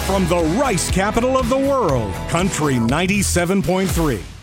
From the rice capital of the world, Country 97.3.